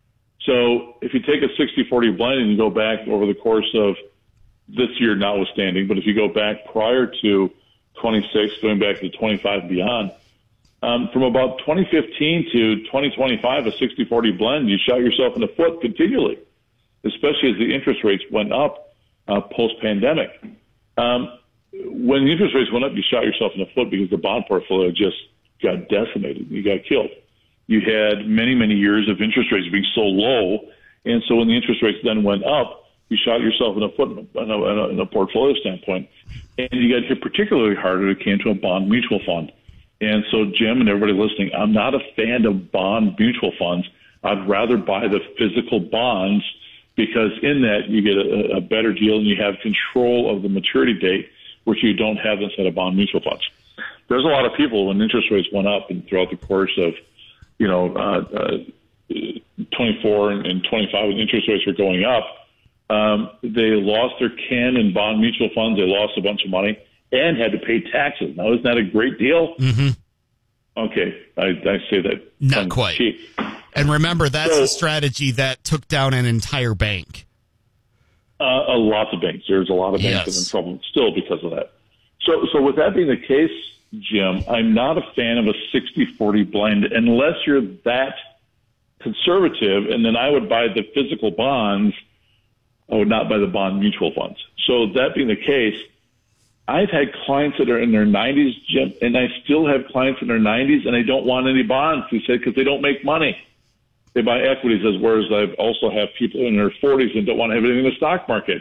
So if you take a sixty forty blend and you go back over the course of this year notwithstanding, but if you go back prior to twenty-six, going back to twenty-five and beyond, um, from about twenty fifteen to twenty twenty-five, a sixty forty blend, you shot yourself in the foot continually, especially as the interest rates went up uh, post-pandemic. Um, when the interest rates went up, you shot yourself in the foot because the bond portfolio just got decimated. You got killed. You had many, many years of interest rates being so low, and so when the interest rates then went up, you shot yourself in the foot in a, in a, in a portfolio standpoint. And you got hit particularly hard when it came to a bond mutual fund. And so, Jim and everybody listening, I'm not a fan of bond mutual funds. I'd rather buy the physical bonds because in that you get a, a better deal and you have control of the maturity date, which you don't have inside of bond mutual funds. There's a lot of people when interest rates went up and throughout the course of, you know, uh, uh, twenty-four and, and twenty-five when interest rates were going up, Um, they lost their can in bond mutual funds. They lost a bunch of money and had to pay taxes. Now, isn't that a great deal? Mm-hmm. Okay, I, I say that. Not quite. Cheap. And remember, that's so, a strategy that took down an entire bank. Uh, a lot of banks. There's a lot of banks Yes. that are in trouble still because of that. So, so with that being the case, Jim, I'm not a fan of a sixty forty blend unless you're that conservative, and then I would buy the physical bonds. I would not buy the bond mutual funds. So that being the case, I've had clients that are in their nineties, Jim, and I still have clients in their nineties, and they don't want any bonds. They said because they don't make money. They buy equities, as whereas I also have people in their forties and don't want to have anything in the stock market.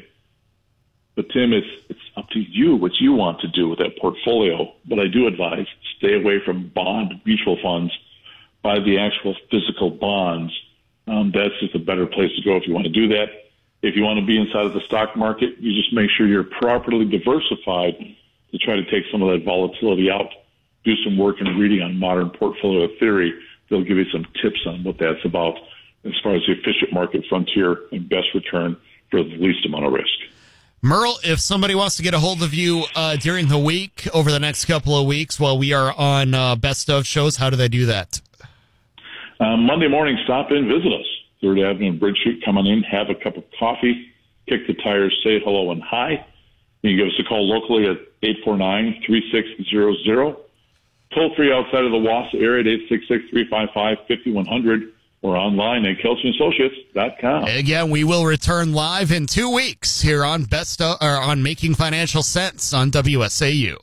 But Tim, it's it's up to you what you want to do with that portfolio. But I do advise stay away from bond mutual funds. Buy the actual physical bonds. Um, that's just a better place to go if you want to do that. If you want to be inside of the stock market, you just make sure you're properly diversified to try to take some of that volatility out. Do some work and reading on modern portfolio theory. They'll give you some tips on what that's about as far as the efficient market frontier and best return for the least amount of risk. Merle, if somebody wants to get a hold of you uh, during the week, over the next couple of weeks, while we are on uh, Best Of shows, how do they do that? Um, Monday morning, stop in, visit us. Third Avenue and Bridge Street, come on in, have a cup of coffee, kick the tires, say hello and hi. You can give us a call locally at eight four nine, three six zero zero. Toll free outside of the Wausau area at eight six six, three five five, five one zero zero or online at kelch and associates dot com. Again, we will return live in two weeks here on Best of, or on Making Financial Sense on W S A U.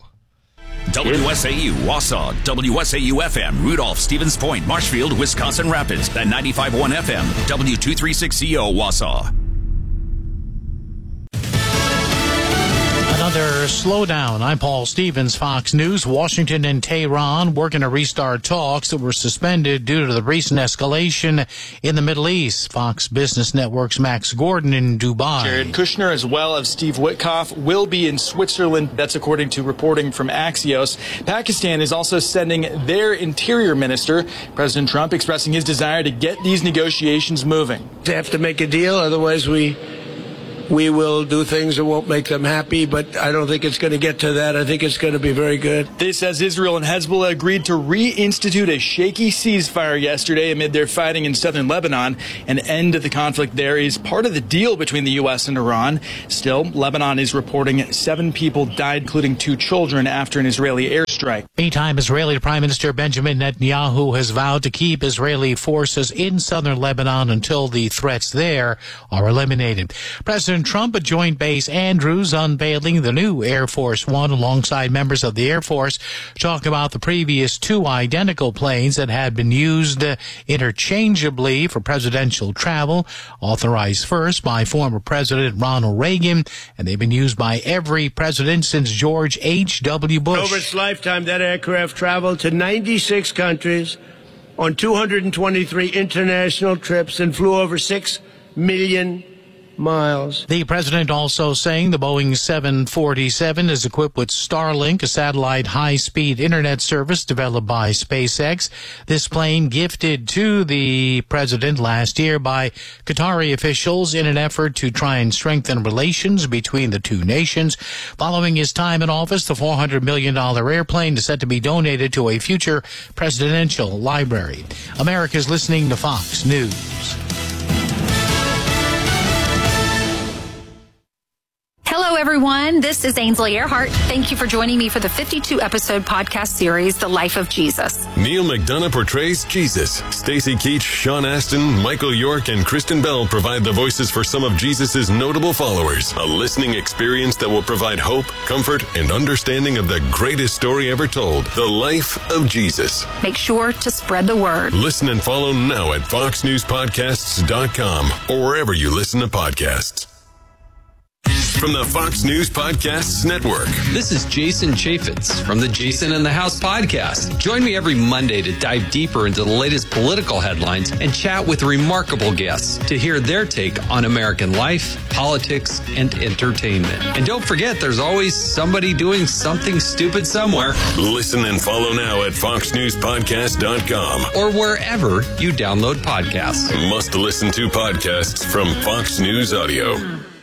W S A U, Wausau, W S A U F M, Rudolph, Stevens Point, Marshfield, Wisconsin Rapids, and ninety-five point one F M, W two thirty-six C O, Wausau. Another another slowdown. I'm Paul Stevens, Fox News. Washington and Tehran working to restart talks that were suspended due to the recent escalation in the Middle East. Fox Business Network's Max Gordon in Dubai. Jared Kushner, as well as Steve Witkoff, will be in Switzerland. That's according to reporting from Axios. Pakistan is also sending their interior minister. President Trump expressing his desire to get these negotiations moving. They have to make a deal, otherwise we we will do things that won't make them happy, but I don't think it's going to get to that. I think it's going to be very good. This as Israel and Hezbollah agreed to reinstitute a shaky ceasefire yesterday amid their fighting in southern Lebanon. An end to the conflict there is part of the deal between the U S and Iran. Still, Lebanon is reporting seven people died, including two children, after an Israeli airstrike. Meantime, Israeli Prime Minister Benjamin Netanyahu has vowed to keep Israeli forces in southern Lebanon until the threats there are eliminated. President Trump at Joint Base Andrews unveiling the new Air Force One alongside members of the Air Force, talk about the previous two identical planes that had been used uh, interchangeably for presidential travel, authorized first by former President Ronald Reagan, and they've been used by every president since George H W. Bush. Over its lifetime, that aircraft traveled to ninety-six countries on two hundred twenty-three international trips and flew over six million miles. The president also saying the Boeing seven forty-seven is equipped with Starlink, a satellite high-speed internet service developed by SpaceX. This plane gifted to the president last year by Qatari officials in an effort to try and strengthen relations between the two nations. Following his time in office, the four hundred million dollars airplane is set to be donated to a future presidential library. America's listening to Fox News. Hello, everyone. This is Ainsley Earhart. Thank you for joining me for the fifty-two episode podcast series, The Life of Jesus. Neil McDonough portrays Jesus. Stacey Keach, Sean Astin, Michael York, and Kristen Bell provide the voices for some of Jesus' notable followers. A listening experience that will provide hope, comfort, and understanding of the greatest story ever told, The Life of Jesus. Make sure to spread the word. Listen and follow now at fox news podcasts dot com or wherever you listen to podcasts. From the Fox News Podcasts Network. This is Jason Chaffetz from the Jason in the House podcast. Join me every Monday to dive deeper into the latest political headlines and chat with remarkable guests to hear their take on American life, politics, and entertainment. And don't forget, there's always somebody doing something stupid somewhere. Listen and follow now at fox news podcast dot com or wherever you download podcasts. Must listen to podcasts from Fox News Audio.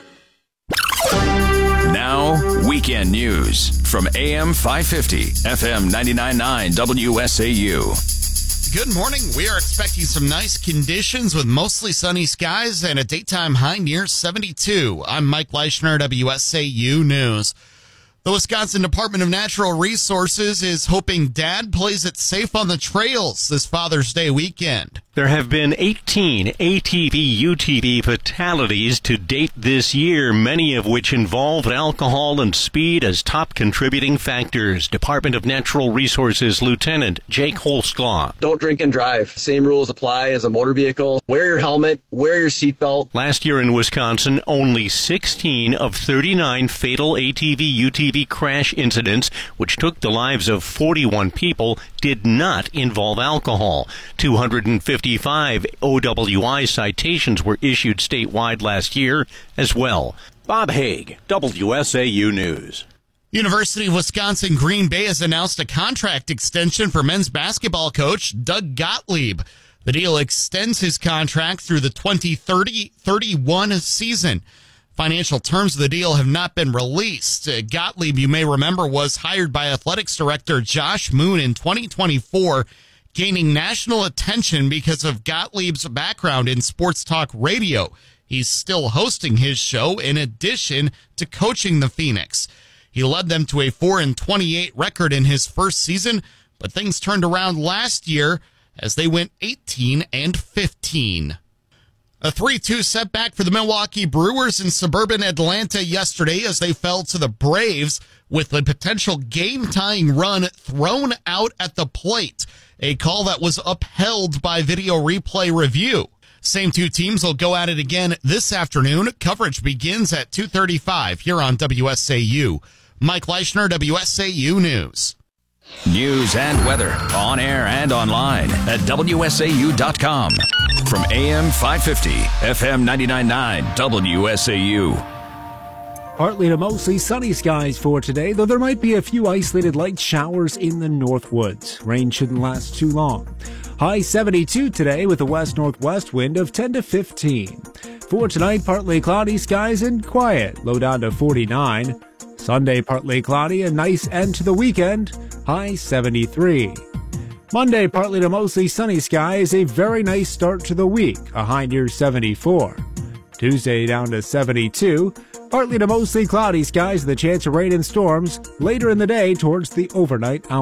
Now, weekend news from A M five fifty, F M ninety-nine point nine W S A U. Good morning. We are expecting some nice conditions with mostly sunny skies and a daytime high near seventy-two. I'm Mike Leischner, W S A U News. The Wisconsin Department of Natural Resources is hoping Dad plays it safe on the trails this Father's Day weekend. There have been eighteen A T V U T V fatalities to date this year, many of which involved alcohol and speed as top contributing factors. Department of Natural Resources Lieutenant Jake Holsclaw. Don't drink and drive. Same rules apply as a motor vehicle. Wear your helmet. Wear your seatbelt. Last year in Wisconsin, only sixteen of thirty-nine fatal A T V U T V crash incidents, which took the lives of forty-one people, did not involve alcohol. two hundred fifty-five O W I citations were issued statewide last year as well. Bob Haig, W S A U News. University of Wisconsin Green Bay has announced a contract extension for men's basketball coach Doug Gottlieb. The deal extends his contract through the twenty thirty thirty-one season. Financial terms of the deal have not been released. Uh, Gottlieb, you may remember, was hired by athletics director Josh Moon in twenty twenty-four, gaining national attention because of Gottlieb's background in sports talk radio. He's still hosting his show in addition to coaching the Phoenix. He led them to a four and twenty-eight record in his first season, but things turned around last year as they went eighteen and fifteen. A three two setback for the Milwaukee Brewers in suburban Atlanta yesterday as they fell to the Braves with a potential game-tying run thrown out at the plate, a call that was upheld by video replay review. Same two teams will go at it again this afternoon. Coverage begins at two thirty-five here on W S A U. Mike Leischner, W S A U News. News and weather on air and online at W S A U dot com. From A M five fifty, F M ninety-nine point nine, W S A U. Partly to mostly sunny skies for today, though there might be a few isolated light showers in the north woods. Rain shouldn't last too long. High seventy-two today with a west-northwest wind of ten to fifteen. For tonight, partly cloudy skies and quiet, low down to forty-nine. Sunday, partly cloudy, a nice end to the weekend, high seventy-three. Monday, partly to mostly sunny skies, a very nice start to the week, a high near seventy-four. Tuesday down to seventy-two. Partly to mostly cloudy skies with a chance of rain and storms later in the day towards the overnight hours.